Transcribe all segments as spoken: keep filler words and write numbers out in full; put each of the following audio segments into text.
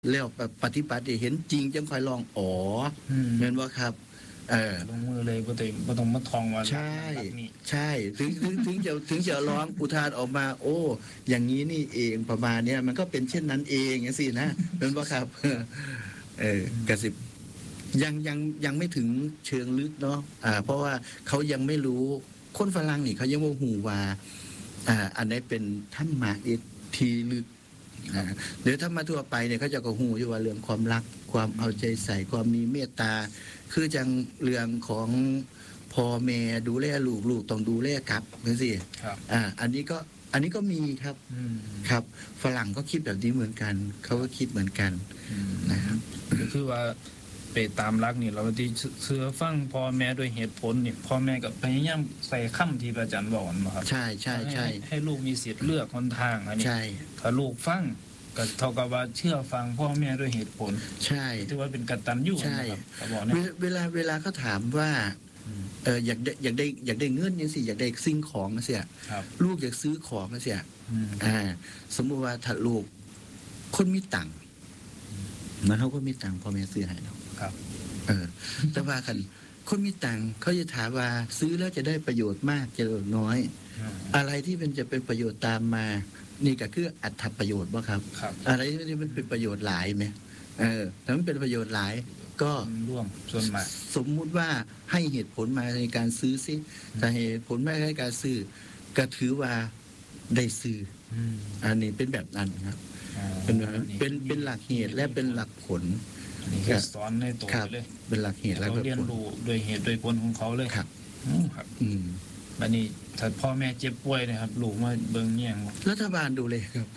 แล้วปฏิบัติเห็นจริงจังค่อยลองอ๋อแม่นบ่ครับเออลงมือเลยบ่ต้องบ่ต้องมาท่องว่าใช่ใช่ถึงถึงถึงจะถึงจะร้องอุทานออกมาโอ้อย่างนี้นี่เองประมาณเนี้ยมันก็เป็นเช่นนั้นเองจังซี่นะแม่นบ่ครับเออกระสิบยังยังยังไม่ถึงเชิงลึกเนาะอ่าเพราะว่าเขายังไม่รู้คนฝรั่งนี่เขายังบ่ฮู้ว่าอ่าอันไหนเป็นธรรมะที่ลึกอ่าเดี๋ยวถ้ามาทั่วไปเนี่ยเขาจะก็ฮู้อยู่ว่าเรื่องความรักความเอาใจใส่ความมีเมตตาคือจังเรื่องของพ่อแม่ดูแลลูกลูกต้องดูแลกลับจังซี่ครับอ่าอันนี้ก็อันนี้ก็มีครับครับฝรั่งก็คิดแบบนี้เหมือนกันเขาก็คิดเหมือนกันนะครับก็คือว่าไปตามรักนี่เราที่เชื่อฟังพ่อแม่โดยเหตุผลนี่พ่อแม่ก็พยายามใส่คำที่พระอาจารย์บอกมาครับใช่ใช่ใช่ให้ลูกมีสิทธิ์เลือกหนทางอันนี้ใช่ถ้าลูกฟังก็เท่ากับว่าเชื่อฟังพ่อแม่ด้วยเหตุผลใช่ถือว่าเป็นกตัญญูนะครับเวลาเวลาเขาถามว่าเอออยากได้อยากได้อยากได้เงินจังซี่อยากได้สิ่งของจังซี่ลูกอยากซื้อของจังซี่อ่าสมมุติว่าถ้าลูกคนมีตังค์มันเฮาก็มีตังค์พ่อแม่ซื้อให้เนาะครับเออแต่ว่าคันคนมีตังค์เขาจะถามว่าซื้อแล้วจะได้ประโยชน์มากจะน้อยอะไรที่มันจะเป็นประโยชน์ตามมานี่ก็คืออัตถประโยชน์บ่ครับอะไรที่มันเป็นประโยชน์หลายมั้ยเออถ้ามันเป็นประโยชน์หลายก็ร่วมส่วนมากสมมุติว่าให้เหตุผลมาในการซื้อซิถ้าเหตุผลไม่ให้การซื้อก็ถือว่าได้ซื้ออันนี้เป็นแบบนั้นครับเป็นเป็นเป็นหลักเหตุและเป็นหลักผลนี่คือสอนในตัวเลยเป็นหลักเหตุและผลเรียนรู้โดยเหตุโดยผลของเขาเลยครับครับอืมบัดนี้ถ้าพ่อแม่เจ็บป่วยนะครับลูกมาเบิ่งแย่งรัฐบาลดูเลยครับ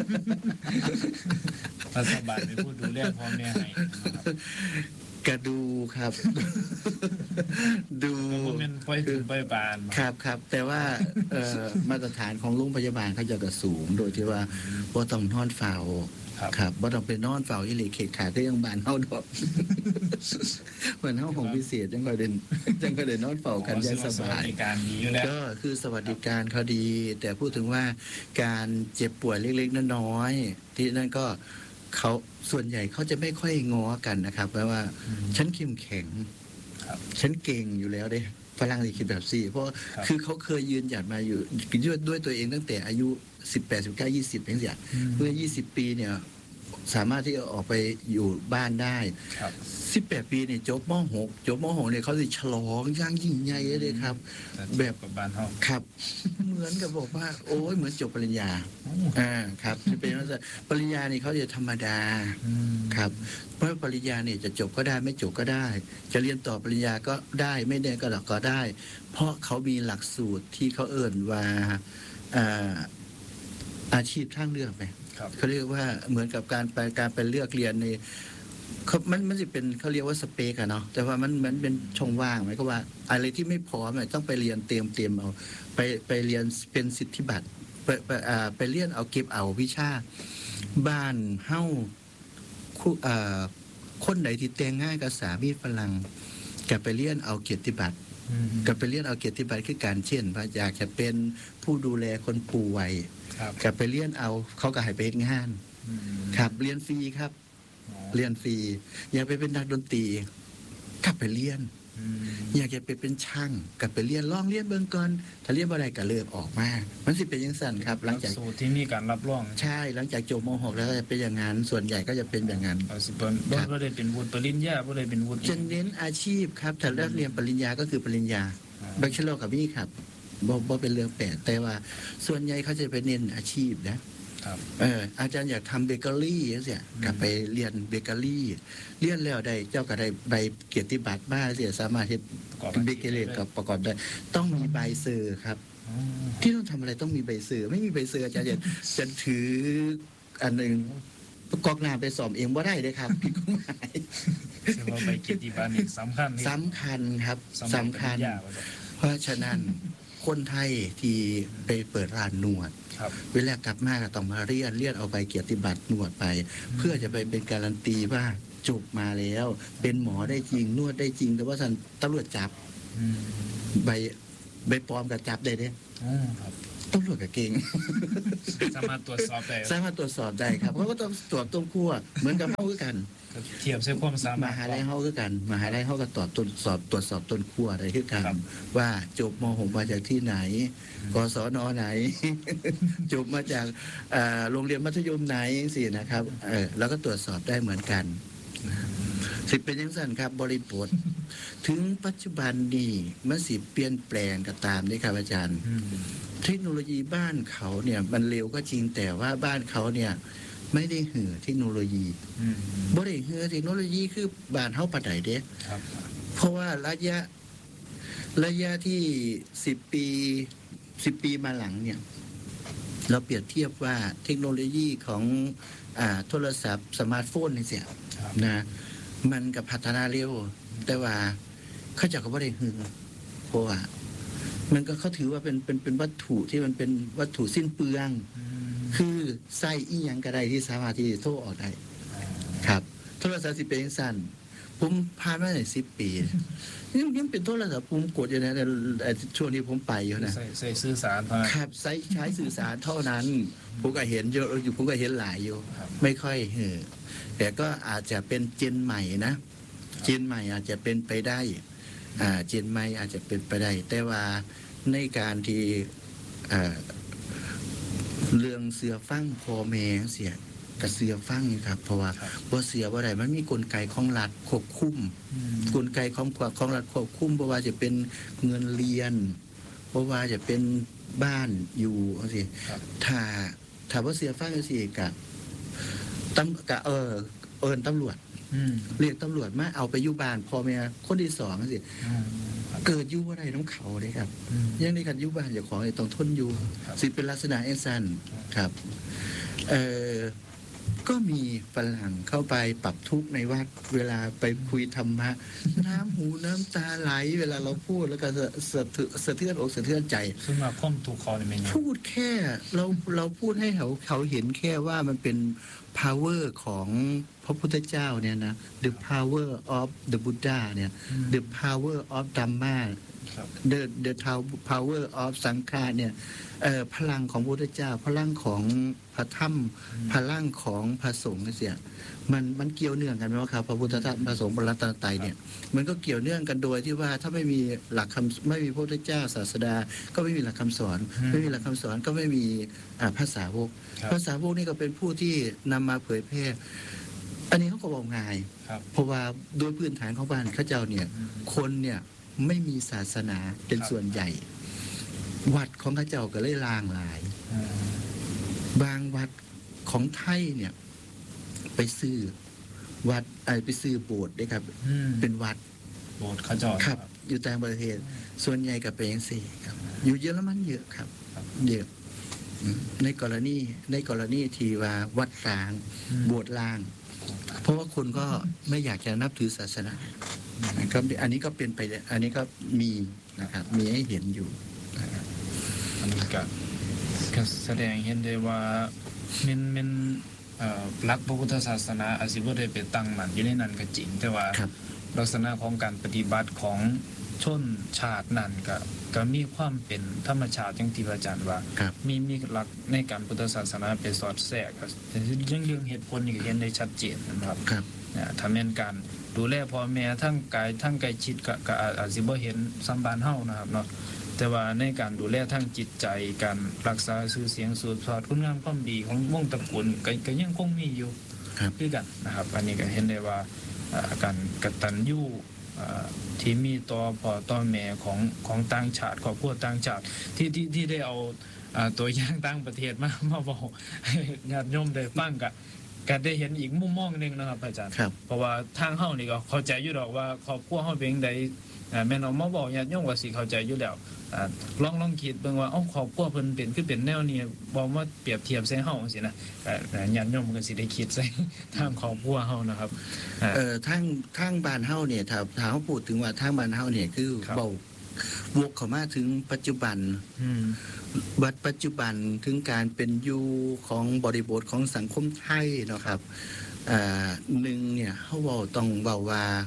รัฐบาลไปพูดดูแลพ่อแม่ให้ก็ดูครับดูบ่แม่นปล่อยถึงปล่อยปานครับครับแต่ว่าเอ่อมาตรฐานของโรงพยาบาลเขาจะก็สูงโดยที่ว่าบ่ต้องนอนเฝ้าครับบ่ต้องไปนอนเฝ้าอีหลีเขตขาก็ยังบ้านเฮาดอกเหมือนเฮาของพิเศษจังก็ได้จังก็ได้นอนเฝ้ากันอย่างสบายก็คือสวัสดิการเขาดีแต่พูดถึงว่าการเจ็บป่วยเล็กๆน้อยๆที่นั่นก็เขาส่วนใหญ่เขาจะไม่ค่อยง้อกันนะครับเพราะว่าฉันเข้มแข็งฉันเก่งอยู่แล้วเด้ฝรั่งสิคิดแบบซี่เพราะคือเขาเคยยืนหยัดมาอยู่ด้วยตัวเองตั้งแต่อายุสิบแปด สิบเก้า ยี่สิบจังซี่เมื่อยี่สิบปีเนี่ยสามารถที่จะออกไปอยู่บ้านได้ครับสิบแปดปีนี่จบม.หก จบม.หกเนี่ยเขาสิฉลองอย่างยิ่งใหญ่เลยครับแบบกับบ้านเฮาครับเหมือนกับบอกว่าโอ้ยเหมือนจบปริญญาอ่าครับเป็นว่าปริญญานี่เขาจะธรรมดาครับเพราะปริญญาเนี่ยจะจบก็ได้ไม่จบก็ได้จะเรียนต่อปริญญาก็ได้ไม่ได้ก็ก็ได้เพราะเขามีหลักสูตรที่เขาเอิ้นว่าอ่าอาชีพทางเลือกมั้ยเขาเรียกว่าเหมือนกับการไปการไปเลือกเรียนในเขามันมันสิเป็นเขาเรียกว่าสเปกอะเนาะแต่ว่ามันมันเป็นช่องว่างหมายก็ว่าอะไรที่ไม่พร้อมต้องไปเรียนเตรียมเตรียมเอาไปไปเรียนเป็นสิทธิบัตรไปไปอ่าไปเรียนเอาเก็บเอาวิชาบ้านเฮาคู่อ่าคนไหนที่แต่งงานกับสามีฝรั่งก็ไปเรียนเอาเกียรติบัตรก็ไปเรียนเอาเกียรติบัตรคือการเช่นว่าอยากจะเป็นผู้ดูแลคนป่วยก็ไปเรียนเอาเขาก็ให้ไปเฮ็ดงานครับเรียนฟรีครับเรียนฟรีอยากไปเป็นนักดนตรีกลับไปเรียนอยากจะไปเป็นช่างกลับไปเรียนลองเรียนเบิ่งก่อนถ้าเรียนบ่ได้ก็เลิกออกมามันสิเป็นจังซั่นครับหลังจากสูตรที่มีการรับรองใช่หลังจากจบม.หกแล้วจะเป็นอย่างนั้นส่วนใหญ่ก็จะเป็นอย่างนั้นเอาสิบ่บ่ได้เป็นวุฒิปริญญาบ่ได้เป็นวุฒิจะเน้นอาชีพครับถ้าเลือกเรียนปริญญาก็คือปริญญาบัคเชอร์กับนี่ครับบ่บ่เป็นเรื่องแปลกแต่ว่าส่วนใหญ่เขาจะไปเน้นอาชีพนะครับเอออาจารย์อยากทำเบเกอรี่จังซี่ก็ไปเรียนเบเกอรี่เรียนแล้วได้เจ้าก็ได้ใบเกียรติบัตรมาสิสามารถเฮ็ดเบเกอรี่กับประกอบได้ต้องมีใบเซอร์ครับที่ต้องทำอะไรต้องมีใบเซอร์ไม่มีใบเซอร์อาจารย์จะถืออันนึงกอกน้ำไปสอบเองบ่ได้เด้ครับผิดกฎหมายซึ่งว่าใบเกียรติบัตรนี่สำคัญสำคัญครับสำคัญเพราะฉะนั้นคนไทยที่ไปเปิดร้านนวดเวลากลับมาก็ต้องมาเรียนเรียนเอาใบเกียรติบัตรนวดไปเพื่อจะไปเป็นการันตีว่าจบมาแล้วเป็นหมอได้จริงนวดได้จริงแต่ว่าท่านตำรวจจับใบใบปลอมก็จับได้เด้อ๋อครับตำรวจก็เก่งสามารถตรวจสอบได้สามารถตรวจสอบได้ครับเพราะว่าต้องตรวจต้นขั้วเหมือนกับเฮาคือกันเทียบใช้ความสามมารถหาลัยเฮาคือกันมหาลัยเฮาก็ตรวจตรวจสอบตรวจสอบต้นขั้วได้คือกันครับว่าจบม หก มาจากที่ไหนกศนไหน จบมาจากเอ่อโรงเรียนมัธยมไหนสินะครับเออแล้วก็ตรวจสอบได้เหมือนกันสิเป็นยังสั่นครับบริบท ถึงปัจจุบันนี้มันสิเปลี่ยนแปลงก็ตามนี่ครับอาจารย์อืมเทคโนโลยีบ้านเขาเนี่ยมันเร็วก็จริงแต่ว่าบ้านเขาเนี่ยไม่ได้เหือเทคโนโลยีอืมบ่ได้เหือเทคโนโลยีคือบ้านเฮาปานใดเด้ครับเพราะว่าระยะระยะที่สิบปีสิบปีมาหลังเนี่ยเราเปรียบเทียบว่าเทคโนโลยีของอ่าโทรศัพท์สมาร์ทโฟนนี่เสียครับนะมันก็พัฒนาเร็ว แต่ว่าเขาเจะก็บ่ได้หือเพราะว่ามันก็เขาถือว่าเป็นเป็นเป็นวัตถุที่มันเป็นวัตถุสิ้นเปลืองอืมคือใส่อีหยังก็ได้ที่สามารถที่จะโทรออกได้ครับ โทรศัพท์สิเป็นจังซั่นผมผ่านมาได้สิบปียังยังเป็นโทรศัพท์ผมกดอยู่นะในในช่วงที่ผมไปอยู่นะใส่ใส่สื่อสารเท่านั้นครับใช้ใช้สื่อสารเท่านั้นผมก็เห็นเยอะอยู่ผมก็เห็นหลายอยู่ครับไม่ค่อยเออแต่ก็อาจจะเป็นเจนใหม่นะเจนใหม่อาจจะเป็นไปได้ อ่าเจนใหม่อาจจะเป็นไปได้ แต่ว่าในการที่อ่าเรื่องเสือฟังพอแม่เสียกับเสือฟังนี่ครับ เพราะว่าครับบ่เสือบ่ได้มันมีกลไกของรัฐควบคุมอืมกลไกของของรัฐควบคุมเพราะว่าจะเป็นเงินเรียน เพราะว่าจะเป็นบ้านอยู่เอาสิครับถ้าถ้าว่าเสือฟังจังซี่กับตำกะเออเอิ้นตำรวจอืมเรียกตำรวจมาเอาไปอยู่บ้านพ่อแม่คนที่สองจังซี่อืมครับเกิดอยู่บ่ได้น้ำเขาเด้ครับอืมยังในการอยู่บ้านเจ้าของนี่ต้องทนอยู่ครับสิเป็นลักษณะเอซันครับเอ่อก็มีฝรั่งเข้าไปปรับทุกข์ในวัดเวลาไปคุยธรรมะ น้ำหูน้ำตาไหล เวลาเราพูดแล้วก็สะสะเทือนสะเทือนอกสะเทือนใจซึ่งมาพ่อมถูกคอนี่เป็นยังพูดแค่เราเราพูดให้เขาเขาเห็นแค่ว่ามันเป็น power ของพระพุทธเจ้าเนี่ยนะ the power of the Buddha เนี่ย the power of Dhamma ครับ the the power of สังฆาเนี่ยเอ่อพลังของพระพุทธเจ้า พลังของพระธรรม พลังของพระสงฆ์เสียมันมันเกี่ยวเนื่องกันไหมว่าครับพระพุทธธรรมพระสงฆ์พระรัตนตรัยเนี่ยมันก็เกี่ยวเนื่องกันโดยที่ว่าถ้าไม่มีหลักคำไม่มีพระพุทธเจ้าศาสดา ก็ไม่มีหลักคำสอน ไม่มีหลักคำสอนก็ไม่มีอ่าภาษาวกครับภาษาวกนี่ก็เป็นผู้ที่นำมาเผยแพร่อันนี้เขาก็บอกง่ายครับเพราะว่าโดยพื้นฐานของบ้านเข้าเจ้าเนี่ยอืมคนเนี่ยไม่มีศาสนาเป็นครับส่วนใหญ่ วัดของเข้าเจ้าก็เลยลางหลายอืมบางวัดของไทยเนี่ย ไปซื้อวัดไอไปซื้อโบสถ์ด้วยครับอืมเป็นวัดโบสถ์ขจรครับ อยู่ต่างประเทศ ส่วนใหญ่กับเป็นอย่างสี่ครับ อยู่เยอรมันเยอะครับครับเยอะอืมในกรณีในกรณีที่ว่าวัดร้างอืมโบสถ์ร้าง เพราะว่าคนก็ไม่อยากจะนับถือศาสนานะครับอันนี้ก็เป็นไปได้อันนี้ก็มีนะครับ มีให้เห็นอยู่นะครับอันนี้ก็ก็แสดงเห็นได้ว่ามันมันเอ่อหลักพระพุทธศาสนาอาจสิบ่ได้ไปตั้งมั่นอยู่ในนั้นก็จริง แต่ว่าครับลักษณะของการปฏิบัติของชนชาตินั้นก็ก็มีความเป็นธรรมชาติอย่างที่พระอาจารย์ว่าครับมีมีหลักในการพุทธศาสนาไปสอดแทรกครับเรื่องเรื่องเหตุผลนี่ก็เห็นได้ชัดเจนนะครับครับเนี่ยถ้าแม่นการดูแลพ่อแม่ทั้งกายทั้งใกล้ชิดก็ก็อาจอาจสิบ่เห็นสัมบานเฮานะครับเนาะแต่ว่าในการดูแลทั้งจิตใจการรักษาชื่อเสียงสืบทอดคุณงามความดีของวงตระกูลก็ก็ยังคงมีอยู่ครับคือกันนะครับ อันนี้ก็เห็นได้ว่าอ่าการกตัญญูอ่าที่มีต่อพ่อต่อแม่ของของต่างชาติครอบครัวต่างชาติที่ที่ที่ได้เอาอ่าตัวอย่างต่างประเทศมามาบอกให้ญาติโยมได้ฟังก็ก็ได้เห็นอีกมุมมองหนึงนะครับอาจารย์ครับเพราะว่าทางเฮานี่ก็เข้าใจอยู่ดอกว่าครอบครัวเฮาเป็นจังไดอ่าแม่นเอามาบอกญาติโยมก็สิเข้าใจอยู่แล้วอ่าลองลองคิดเบิ่งว่าเอ้าครอบครัวเพิ่นเป็นคือเป็นแนวนี้บ่มาเปรียบเทียบใส่เฮาจังซี่นะก็อ่าญาติโยมก็สิได้คิดใส่ ทางครอบครัวเฮานะครับอ่าเอ่อทางทางบ้านเฮาเนี่ยถ้าถ้าเขาพูดถึงว่าทางบ้านเฮาเนี่ยคือครับเบาวกเข้ามาถึงปัจจุบันอืมวัดปัจจุบันถึงการเป็นอยู่ของบริบทของสังคมไทยเนาะครับอ่าหนึ่งเนี่ยเขาเว้าต้องเว้าว่า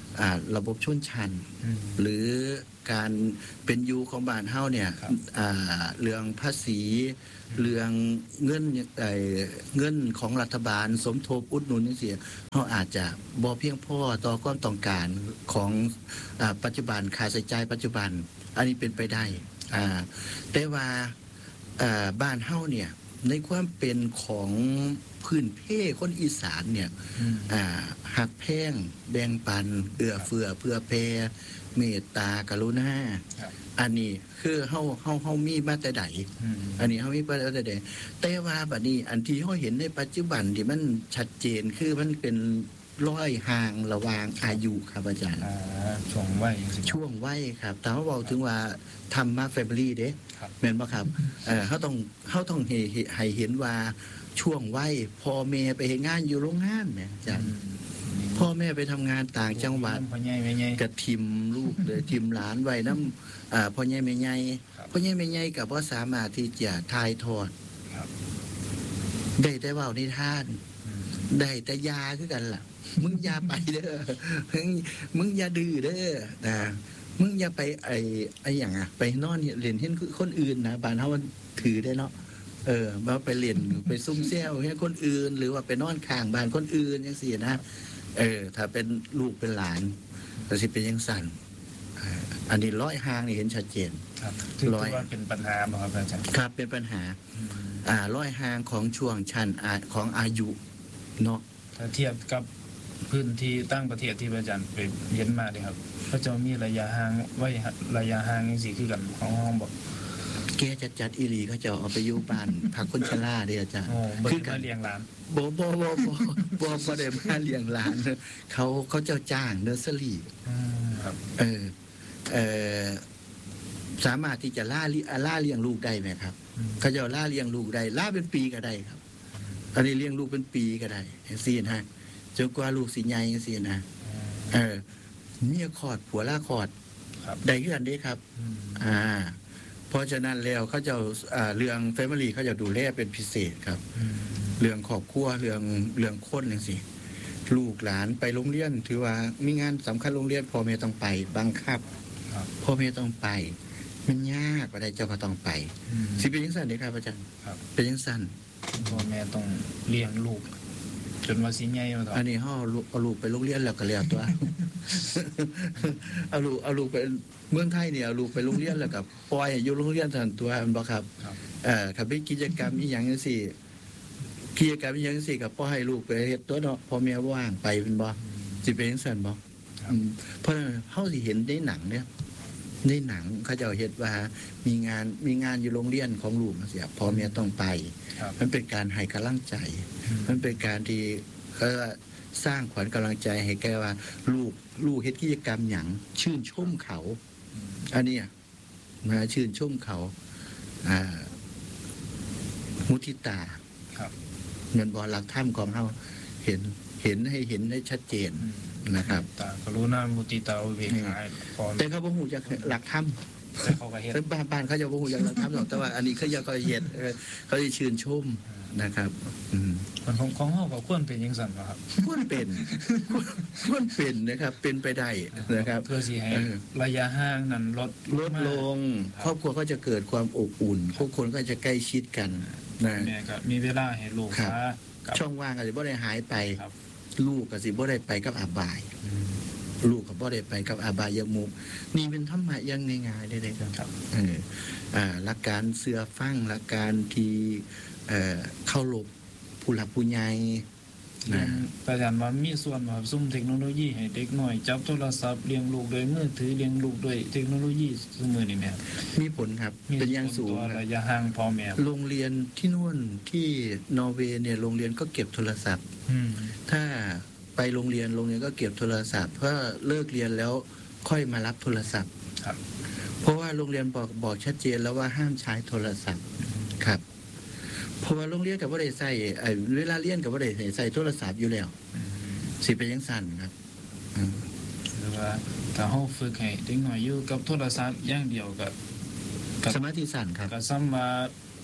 อ่าระบบชนชั้นอืมหรือการเป็นอยู่ของบ้านเฮาเนี่ยครับอ่าเรื่องภาษีเรื่องเงินเอ่อเงินของรัฐบาลสมทบอุดหนุนจังซี่เฮาอาจจะบ่เพียงพอต่อความต้องการของอ่าปัจจุบันค่าใช้จ่ายปัจจุบัน อันนี้เป็นไปได้อ่าแต่ว่าอ่าบ้านเฮาเนี่ยในความเป็นของพื้นเพคนอีสานเนี่ยอืมอ่าหักแพงแบ่งปันเอื้อเฟื้อเพื่อแผ่เมตตากรุณาครับอันนี้คือเฮาเฮาเฮามีมาแต่ใดอืมอันนี้เฮามีมาแต่ใดแต่ว่าบัดนี้อันที่เฮาเห็นในปัจจุบันที่มันชัดเจนคือมันเป็นรอยห่างระหว่างอายุครับอาจารย์อ่าช่วงวัยจังซี่ช่วงวัยครับแต่เขาบอกถึงว่าทำมาแฟมิลี่เด้ครับแม่นบ่ครับเออเขาต้องเขาต้องให้ให้เห็นว่าช่วงวัยพ่อแม่ไปเฮ็ดงานอยู่โรงงานแหมอาจารย์ พ่อแม่ไปทำงานต่างจังหวัดพ่อใหญ่แม่ใหญ่กระทิมลูกเลยทิมหลานไว้น้ำอ่าพ่อใหญ่แม่ใหญ่ครับพ่อใหญ่แม่ใหญ่ก็บ่สามารถที่จะถ่ายทอดครับได้แต่เว้านิทานอืมได้แต่ยาคือกันล่ะ มึงอย่าไปเด้อ มึงมึงอย่าดื้อเด้อนะมึงอย่าไปไอ้ไอ้อย่างอ่ะ ไปนอนเล่นเห็นคนอื่นนะบ้านเฮามันถือได้เนาะเออมาไปเล่นไปซุ่มแซวเห็นคนอื่น หรือว่าไปนอนข้างบ้านคนอื่นจังซี่นะเออ ถ้าเป็นลูกเป็นหลานก็สิเป็นจังซั่นเอ่ออันนี้ร้อยห่างนี่เห็นชัดเจนครับถือร้อยว่าเป็นปัญหาบ่ครับอาจารย์ครับเป็นปัญหาอืมอ่าร้อยห่างของช่วงชั้นอาของอายุเนาะถ้าเทียบกับพื้นที่ตั้งประเทศที่อาจารย์ไปเรียนมาเนี่ยครับก็จะมีระยะห่างไว้ระยะห่างจังซี่คือกันของห้องบอกแกจัดจัดอีหลีเขาจะเอาไปอยู่บ้านพักคนชราเด้อาจารย์โอ้บ่คืได้กัมาน เลี้ยงหลานบ่บ่บ่บ่บ่บ่ได้มาเลี้ยงหลานเขาเขาเจ้าจ้างเนอร์เซอรี่อืมครับเออเออสามารถที่จะล่าเลี้ยล่าเลี้ยงลูกได้ไหมครับอืมเขาจะล่าเลี้ยงลูกได้ล่าเป็นปีก็ได้ครับ อันนี้เลี้ยงลูกเป็นปีก็ได้จังซี่นะจนกว่าลูกสิใหญ่จังซี่นะเออเมียคลอดผัวล่าคลอดครับได้คือกันเด้ครับอืมอ่า เพราะฉะนั้นแล้วเขาจะอ่าเรื่องแฟมิลี่เขาจะดูแลเป็นพิเศษครับอืมเรื่องครอบครัวเรื่องเรื่องคนจังซี่ลูกหลานไปโรงเรียน ถือว่ามีงานสำคัญโรงเรียนพ่อแม่ต้องไปบังคับครับพ่อแม่ต้องไป มันยากว่าได้เจ้าก็ต้องไปอืมสิเป็นจังซั่นเด้ครับอาจารย์ครับเป็นจังซั่นพ่อแม่ต้องเลี้ยงลูก จนว่าสิใหญ่มาต่ออันนี้เฮาเอาลูกเอาลูกไปโรงเรียนแล้วก็แล้วตัว เอาลูกเอาลูกไปเมืองไทยเนี่ยเอาลูกไปโรงเรียนแล้วก็ปล่อยให้อยู่โรงเรียนซั่นตัวแม่นบ่ครับครับเอ่อถ้าเป็นกิจกรรมอีหยังจังซี่กิจกรรมอีหยังจังซี่ก็ปล่อยให้ลูกไปเฮ็ดตัวเนาะพ่อแม่ว่างไปเป็นบ่อืมสิเป็นจังซั่นบ่ครับอืมเพราะเฮาสิเห็นในหนังเนี่ยในหนังเขาเจ้าเฮ็ดว่ามีงานมีงานอยู่โรงเรียนของลูกจังซี่พ่อแม่ต้องไปครับมันเป็นการให้กำลังใจอืมมันเป็นการที่เขาเรียกว่าสร้างขวัญกำลังใจให้แกว่า ลูกลูกเฮ็ดกิจกรรมหยังชื่นชมเขาอืมอันเนี้ยมาชื่นชมเขา อ่า มุทิตาครับเงินบอลหลักถ้ำของเขาเห็นเห็นให้เห็นได้ชัดเจนอืมนะครับตากรุณามุติตาอุเบกขาพ่อแต่แม่เขาบ่ฮู้จักหลักถ้แต่เขาก็เฮ็ดำบ้านบ้านเขาจะบ่ฮู้จักหลักถ้ำหรอกแต่ว่า อันนี้เขาจะก็เห็นเออเขาจะชื่นชมนะครับ อืมมันของของเฮาก็ควรเป็นจังซั่นบ่ครับควรเป็นควรควรเป็นนะครับ เป็นไปได้นะครับเพื่อสิให้เออระยะห่างนั้นลดลดมาลงครับครอบครัวก็จะเกิดความอบอุ่นทุกคนก็จะใกล้ชิดกันนะแม่ก็มีเวลาให้ลูกครับหากับช่องว่างก็สิบ่ได้หายไปครับลูกก็สิบ่ได้ไปกับอาบายอืมลูกก็บ่ได้ไปกับอาบายมุกนี่เป็นธรรมะอยังง่ายๆได้เลยครับครับเอออ่าหลักการเสือฟังหลักการที่เอ่อเข้ารบผู้หลักผู้ใหญ่เรียนะนอาจารย์ว่ามีส่วนบ่ครับซุ่มเทคโนโลยีให้เด็กน้อยจับโทรศัพท์เลี้ยงลูกด้วยมือถือเลี้ยงลูกด้วยเทคโนโลยีซุมื้อนี้แม่ครับมีผลครับมีเป็นอย่างสูงตัวครับระยะห่างพ่อแม่โรงเรียนที่นู่นที่นอร์เวย์เนี่ยโรงเรียนก็เก็บโทรศัพท์อืมถ้าไปโรงเรียนโรงเรียนก็เก็บโทรศัพท์เพราะเลิกเรียนแล้วค่อยมารับโทรศัพท์ครับเพราะว่าโรงเรียนบอกบอกชัดเจนแล้วว่าห้ามใช้โทรศัพท์ครับ เพราะว่าโรงเรียนกับว่าได้ใส่ไอ้เวลาเรียนกับว่าได้ใส่โทรศัพท์อยู่แล้วอืมสิเป็นยังสั่นครับอืมหรือว่าถ้าเฮาฝึกให้เด็กน้อยอยู่กับโทรศัพท์อย่างเดียวก็ ครับสมาธิสั่นครับก็ซ้ำว่า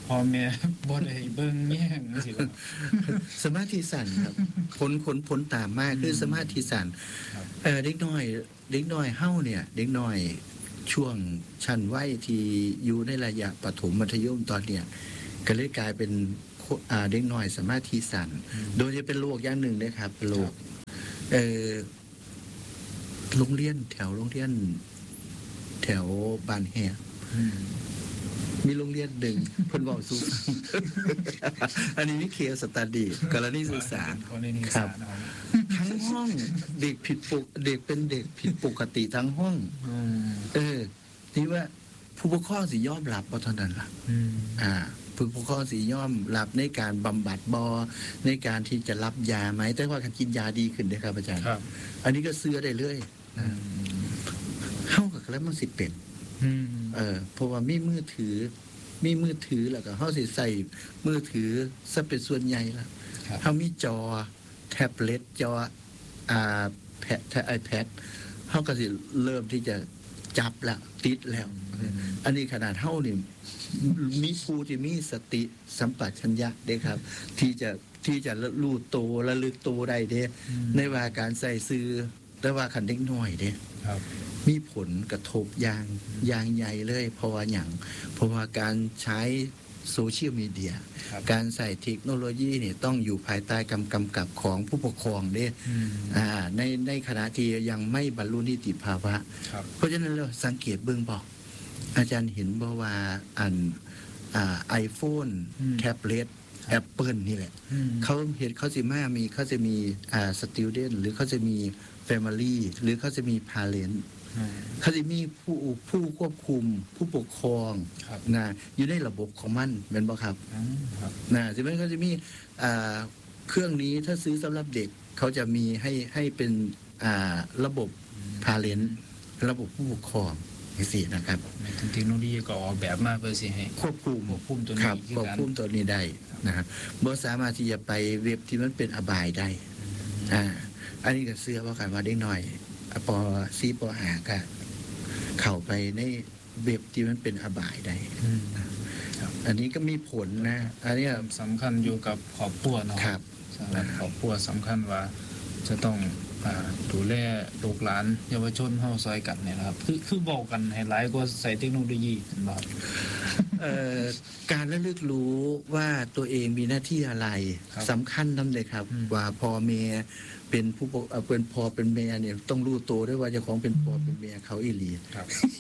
พ่อแม่บ่ได้เบิ่งแย่งจังซี่ล่ะสมาธิสั้นครับผลผลผลตามมาคือสมาธิสั้นครับเออเด็กน้อยเด็กน้อยเฮาเนี่ย เด็กน้อยช่วงชั้นวัยที่อยู่ในระยะประถมมัธยมตอนเนี้ยก็เลยกลายเป็นอ่าเด็กน้อยสมาธิสั้นโดยจะเป็นโรคอย่างหนึ่งนะครับเป็นโรคเออโรงเรียนแถวโรงเรียน แถวบ้านแฮอืมมีโรงเรียนหนึ่งเพิ่นบอกสู่ฟัง อันนี้นี่เคสสตัดดี้กรณีศึกษาคนในนิสครัสาบนเอาทั้งห้องเด็กผิดปกเด็กเป็นเด็กผิดปกติทั้งห้องอืมเออที่ว่าผู้ปกครองสิยอมรับบ่เท่านั้นล่ะอืมอ่าผู้ปกครองสิยอมรับในการบำบัดบอในการที่จะรับยาไหมแต่ว่าการกินยาดีขึ้นเด้อครับอาจารย์ครับอันนี้ก็เสื้อได้เลยอืมเฮาก็แล้วมันสิเป็นอืมเออเพราะว่ามีมือถือ มีมือถือแล้วก็เฮาสิใส่มือถือซะเป็นส่วนใหญ่ล่ะครับเฮามีจอแท็บเล็ตจออ่าแพดไอแพดเฮาก็สิเริ่มที่จะจับแล้วติดแล้วอืมอันนี้ขนาดเฮานี่มีผู้ที่มีสติสัมปชัญญะเด้ครับ ที่จะที่จะรู้โตวระลึกโตวได้เด้อืมในว่าการใส่ซื้อแต่ว่าคันเด็กน้อยเด้ครับมีผลกระทบอย่างอย่างใหญ่เลยเพราะว่าอย่างเพราะว่าการใช้โซเชียลมีเดียครับการใส่เทคโนโลยีเนี่ยต้องอยู่ภายใต้กำกำกับของผู้ปกครองเด้อืมอ่าในในขณะที่ยังไม่บรรลุนิติภาวะครับเพราะฉะนั้นเราสังเกตเบื้องบอก อาจารย์เห็นบ่ว่าอันอ่าไอโฟนอืมแท็บเล็ตแอปเปิลนี่แหละอืมเขาเห็นเขาจะมามีเขาจะมีอ่าสติวเดนหรือเขาจะมีแฟมิลี่หรือเขาจะมีพาเลนอืมเขาจะมีผู้ผู้ควบคุม ผู้ปกครองครับนะอยู่ในระบบของมันเป็นบ่ครับอืมครับนะใช่ไหมเขาจะมีอ่าเครื่องนี้ถ้าซื้อสำหรับเด็ก เขาจะมีให้ให้เป็นอ่าระบบพาเลนระบบผู้ปกครองอย่างสี่นะครับแม้ถึงเทคโนโลยีก็ออกแบบมาเพื่อสิให้ควบคุมควบคุมตัวคนี้รับคือควบการคุมตัวนี้ได้นะครับบ่สามารถที่จะไปเว็บที่มันเป็นอบายได้อ่าอันนี้ก็เสื้อว่ากันว่าเด็กน้อยปซีปหาก็เข้าไปในเว็บที่มันเป็นอบายได้อืมอันนี้ก็มีผลนะ อันเนี้ยสำคัญอยู่กับครอบครัวเนาะครับสำหรับครอบครัวสำคัญว่าจะต้องอ่าดูแลลูกหลานเยาวชนเฮาซอยกันเนี่ยนะครับคือคือบอกกันให้หลายกว่าใส่เทคโนโลยีเห็นบ่ครับเอ่อการระลึกรู้ว่าตัวเองมีหน้าที่อะไรครับสำคัญนั่นเลยครับอืมว่าพ่อแม่เป็นผู้ปกเอ่อเป็นพ่อเป็นแม่เนี่ยต้องรู้ตัวด้วยว่าเจ้าของเป็นพ่อเป็นแม่เขาอีหลีครับ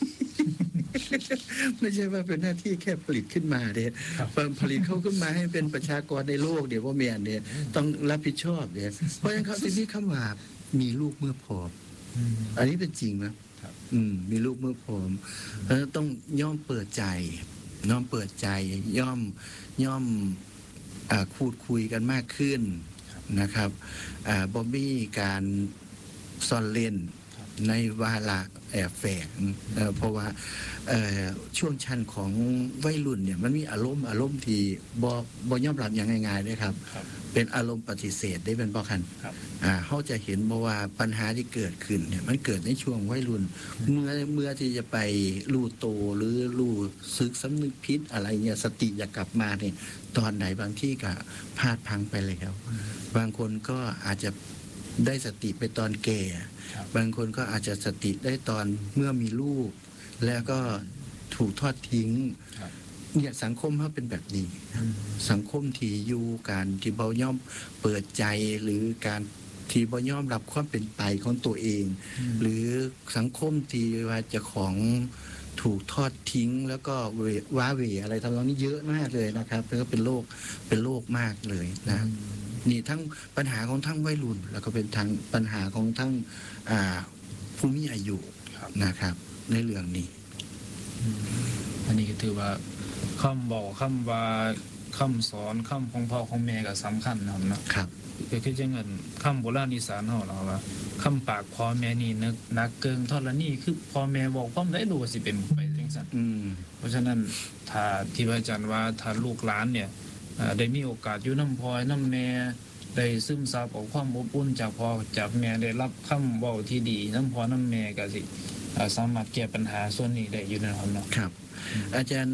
ไม่ใช่ว่าเป็นหน้าที่แค่ผลิตขึ้นมาเด้ครับผลิตเขาขึ้นมาให้เป็นประชากรในโลกเดี๋ยวพ่อแม่เนี่ยต้องรับผิดชอบเนี่ยเพราะฉะนั้นเขาที่นี่คำว่ามีลูกเมื่อพร้อมอืมอันนี้เป็นจริงนะครับ อืม มีลูกเมื่อพร้อมเพราะฉะนั้นต้องย่อมเปิดใจย่อมเปิดใจ ย่อมย่อมอ่าพูดคุยกันมากขึ้นนะครับอ่าบอบบี้การซ่อนเล่นครับในวาระแอบแฝงเอ่อเพราะว่าเอ่อช่วงชั้นของวัยรุ่นเนี่ยมันมีอารมณ์อารมณ์ที่บ่บ่ยอมรับอย่างง่ายๆเลยครับครับเป็นอารมณ์ปฏิเสธได้เป็นบ่คันครับอ่าเขาจะเห็นบอกว่าปัญหาที่เกิดขึ้นเนี่ยมันเกิดในช่วงวัยรุ่น เมื่อเมื่อที่จะไปรู้โตหรือรู้ซึกสำนึกผิดอะไรเนี่ยสติอยากกลับมาเนี่ยตอนไหนบางที่ก็พลาดพลังไปแล้ว บางคนก็อาจจะได้สติไปตอนแก่ครับบางคนก็อาจจะสติได้ตอนเมื่อมีลูก แล้วก็ถูกทอดทิ้งครับเนี่ยสังคมเขาเป็นแบบนี้อืมสังคมที่อยู่การที่เบาย่อมเปิดใจหรือการที่เบาย่อมรับความเป็นไปของตัวเองอืมหรือสังคมที่ว่าเจะของถูกทอดทิ้ง แล้วก็เวว้าเหวอะไรทำนองนี้เยอะมากเลยนะครับแล้วก็เป็นโรคเป็นโรคมากเลยนะ นี่ทั้งปัญหาของทั้งวัยรุ่น แล้วก็เป็นทางปัญหาของทั้งอ่าผู้มีอายุครับนะครับ ในเรื่องนี้อืมอันนี้ก็ถือว่าคำบอกคำว่าคำสอนคำของพ่อของแม่ก็สำคัญนะครับเนาะครับก็คือจังเงินคำโบราณอีสานเฮาเนาะว่าคำปากพ่อแม่นี่นึกนักเกิงทอดละนี่คือพ่อแม่บอกความได้รู้ว่าสิเป็นไปจังซั่นอืมเพราะฉะนั้นถ้าที่พระอาจารย์ว่าถ้าลูกหลานเนี่ยเอ่อได้มีโอกาสอยู่น้ำพ่อน้ำแม่ได้ซึมซับเอาความอบอุ่นจากพ่อจากแม่ได้รับคำเว้าที่ดีน้ำพ่อน้ำแม่ก็สิเอ่อสามารถแก้ปัญหาส่วนนี้ได้อยู่นะครับเนาะครับ อาจารย์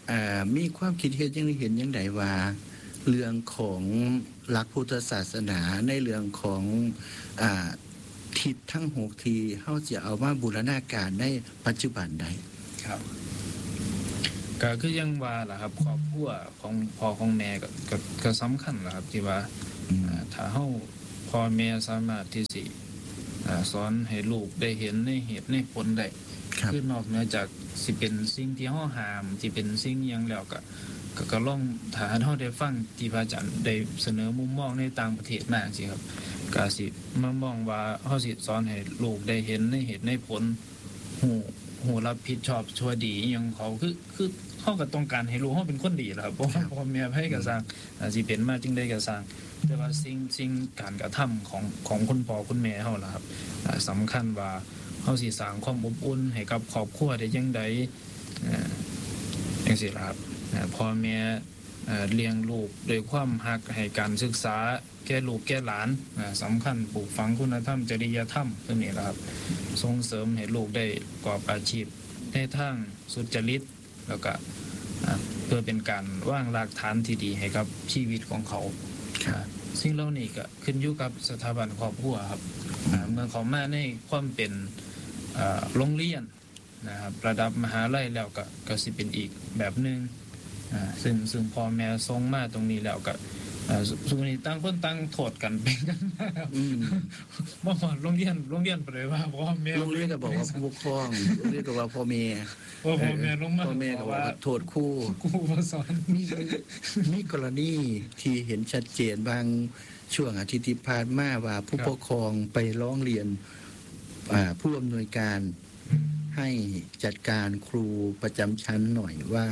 อ่ามีความคิดเห็นยังเห็นยังไงว่าเรื่องของหลักพุทธศาสนาในเรื่องของอ่าทิศทั้งหกที่เฮาจะเอามาบูรณาการในปัจจุบันใดครับก็คือยังว่าล่ะครับครอบครัวของพ่อของแม่ก็ก็ก็สำคัญล่ะครับที่ว่าถ้าเฮาพ่อแม่สามารถที่สิอ่าสอนให้ลูกได้เห็นในเหตุในผลได้คือนอกเหนือจากสิเป็นสิ่งที่เฮาห้ามสิเป็นสิ่งหยังแล้วก็ก็ก็ลองถ้าเฮาได้ฟังที่พระอาจารย์ได้เสนอมุมมองในต่างประเทศมาจังซี่ครับก็สิมามองว่าเฮาสิสอนให้ลูกได้เห็นในเหตุในผลฮู้ฮู้รับผิดชอบชั่วดีอิหยังเขาคือคือเฮาก็ต้องการให้ลูกเฮาเป็นคนดีล่ะครับเพราะพ่อแม่ให้ก็สร้างสิเป็นมาจึงได้ก็สร้างแต่ว่าสิ่งสิ่งการกระทำของของคุณพ่อคุณแม่เฮาล่ะครับสำคัญว่าเฮาสิสร้างความอบอุ่นให้กับครอบครัวได้จังได๋อ่าจังซี่ล่ะครับพ่อแม่เอ่อเลี้ยงลูกด้วยความรักให้การศึกษาแก่ลูกแก่หลานสำคัญปลูกฝังคุณธรรมจริยธรรมตัวนี้ล่ะครับส่งเสริมให้ลูกได้ประกอบอาชีพในทางสุจริตแล้วก็เพื่อเป็นการวางรากฐานที่ดีให้กับชีวิตของเขาสิ่งเหล่านี้ก็ขึ้นอยู่กับสถาบันครอบครัวครับเมื่อเขามาในความเป็นโรงเรียนนะครับระดับมหาลัยแล้วก็ก็สิเป็นอีกแบบนึงอ่าซึ่งซึ่งพ่อแม่ส่งมาตรงนี้แล้วก็อ่าสุนี้ต่างคนต่างโทษกันเป็นกันอืมบ่ฮอดโรงเรียนโรงเรียนไปเลยว่าพ่อแม่โรงเรียนก็บอกว่าผู้ปกครองโรงเรียนก็ว่าพ่อแม่พ่อแม่ลงมาพ่อแม่ก็ว่าโทษครูครูมาสอนมีมีกรณีที่เห็นชัดเจนบางช่วงอาทิตย์ที่ผ่านมาว่าผู้ปกครองไปร้องเรียนอ่าผู้อำนวยการให้จัดการครูประจำชั้นหน่อยว่า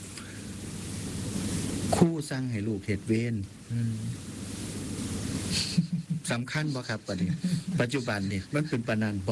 ครูสั่งให้ลูกเฮ็ดเวรสำคัญบ่ครับประเด็นปัจจุบันนี่มันเป็นปานนั้นบ่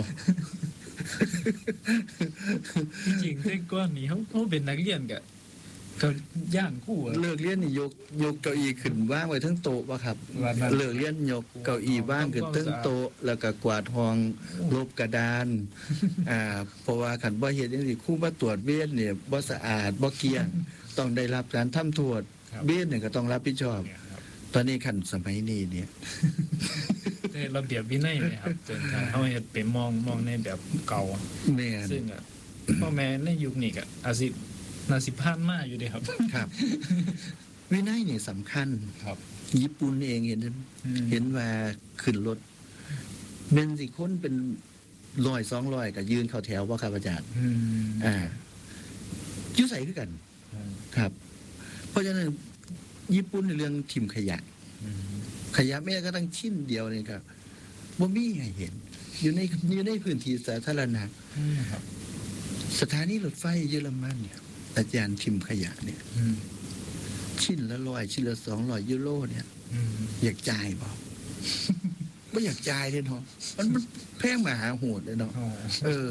จริงๆแต่ก่อนนี่เฮาเฮาเป็นนักเรียนก็ก็ย่านครูเลิกเรียนนี่ยกยกเก้าอี้ขึ้นวางไว้ทั้งโต๊ะบ่ครับเลิกเรียนยกเก้าอี้วางขึ้นทั้งโต๊ะแล้วก็กวาดห้องลบกระดานอ่าเพราะว่าคันบ่เฮ็ดจังซี่ครูมาตรวจเวรเนี่ยบ่สะอาดบ่เกลี้ยงต้องได้รับการทำโทษเวรเนี่ยก็ต้องรับผิดชอบตอนนี้คันสมัยนี้เนี่ยแต่ระเบียบวินัยเนี่ยครับจนถ้าเฮาเฮ็ดไปมองมองในแบบเก่าแม่นซึ่งอ่ะพ่อแม่ในยุคนี้ก็อาจสิน่าสิผ่านมาอยู่ดิครับครับวินัยนี่สำคัญครับญี่ปุ่นเองเห็นเห็นว่าขึ้นรถแม่นสิคนเป็นร้อยสองร้อยก็ยืนเข้าแถวบ่ครับอาจารย์อืมอ่าอยู่ไสคือกันครับเพราะฉะนั้นญี่ปุ่นในเรื่องทิ่มขยะขยะแม้กระทั่งชิ้นเดียวนี่ก็บ่มีให้เห็นอยู่ในอยู่ในพื้นที่สาธารณะครับสถานีรถไฟเยอรมันเนี่ยอาจารย์ทิมขยะเนี่ยชิ้นละร้อยชิ้นละสองร้อยยูโรเนี่ยอยากจ่ายบ่ไม่อยากจ่ายเลยเนาะมันแพงมหาโหดเลยเนาะเออ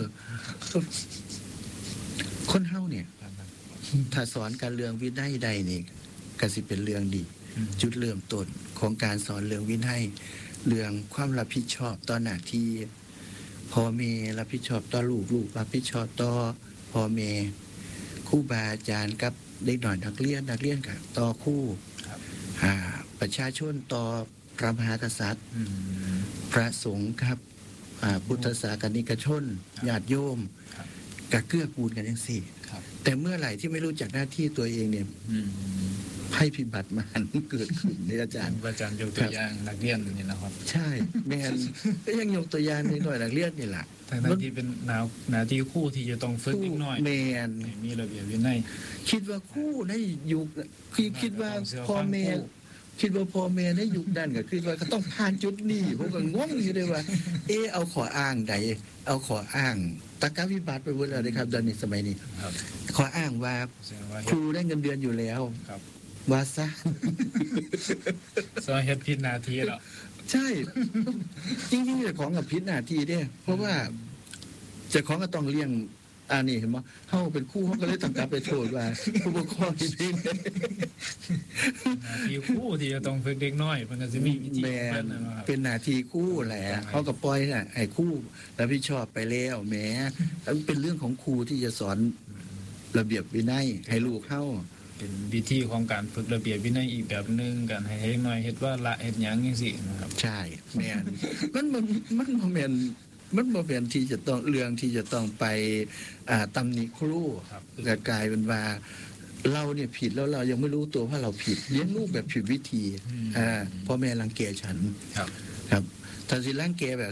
คนเฮาเนี่ยถ้าสอนการเรื่องวินัยใดนี่ก็สิเป็นเรื่องดีจุดเริ่มต้นของการสอนเรื่องวินัยเรื่องความรับผิดชอบต่อหน้าที่พ่อแม่รับผิดชอบต่อลูกลูกรับผิดชอบต่อพ่อแม่ครูบาอาจารย์กับเด็กหน่อยนักเรียนนักเรียนกับต่อครูอ่าประชาชนต่อพระมหากษัตริย์พระสงฆ์ครับอ่าพุทธศาสนิกชนญาติโยมกะเกื้อกูลกันจังซี่แต่เมื่อไหร่ที่ไม่รู้จักหน้าที่ตัวเองเนี่ยภัยพิบัติมหันต์เกิดขึ้นเนี่ยอาจารย์อาจารย์ยกตัวอย่างนักเรียนนี่นะครับใช่แม่นก็ยังยกตัวอย่างนิดหน่อยนักเรียนนี่แหละทั้งที่เป็นหน้าหน้าที่ครูที่จะต้องฝึกนิดหน่อยแม่นมีระเบียบวินัยคิดว่าครูในยุคคือคิดว่าพ่อแม่คิดว่าพ่อแม่ในยุคนั้นก็คิดว่าก็ต้องผ่านจุดนี้ผมก็งงอยู่เลยว่าเออเอาขออ้างใดเอาขออ้างตะกะวิบัติไปหมดแล้วนะครับตอนนี้สมัยนี้ขออ้างว่าครูได้เงินเดือนอยู่แล้วว่าซะซอเฮ็ดผิดหน้าที่แล้วใช่จริงๆเจ้าของกับผิดหน้าที่เด้เพราะว่าเจ้าของก็ต้องเลี้ยงอันนี้เห็นบ่เฮาเป็นครูเฮาก็เลยต้องกลับไปโทษว่าผู้ปกครองที่ผิดหน้าที่ครูที่จะต้องฝึกเด็กน้อยมันก็สิมีวิธีมันเป็นหน้าที่ครูแหละเฮาก็ปล่อยน่ะให้ครูรับผิดชอบไปแล้วแหมมันเป็นเรื่องของครูที่จะสอนระเบียบวินัยให้ลูกเข้าเป็นวิธีของการฝึกระเบียบวินัยอีกแบบหนึงการให้เด็กน้อยเฮ็ดว่าละเฮ็ดหยังจังซี่นะครับใช่แม่น มันมันมันบ่แม่นมันบ่แม่นที่จะต้องเรื่องที่จะต้องไปอ่าตำหนิครูครับแต่กลายเป็นว่าเราเนี่ยผิดแล้วเรายังไม่รู้ตัวว่าเราผิดเลี้ยงลูกแบบผิดวิธีอืมอ่าพ่อแม่รังแกฉันครับครับถ้าสิรังแกแบบ